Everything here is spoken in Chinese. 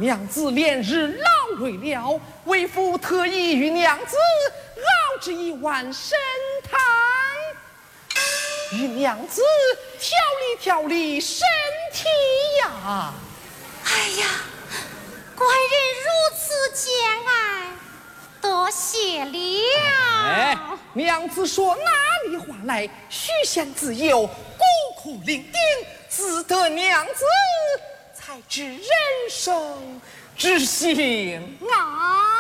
娘子连日劳累了，为父特意与娘子熬制一碗参汤，与娘子调理调理身体呀。 哎呀，官人如此见爱，多谢了。 哎，娘子说哪里话来？许仙自幼孤苦伶仃，自得娘子才知人生之幸啊。